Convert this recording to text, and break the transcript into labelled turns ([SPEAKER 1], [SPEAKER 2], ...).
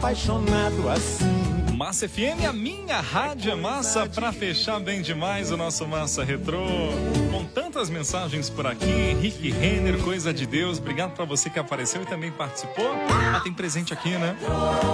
[SPEAKER 1] apaixonado assim.
[SPEAKER 2] Massa FM, a minha rádio é massa, pra fechar bem demais o nosso Massa Retrô. Com tantas mensagens por aqui, Henrique Renner, coisa de Deus, obrigado pra você que apareceu e também participou. Ah, tem presente aqui, né?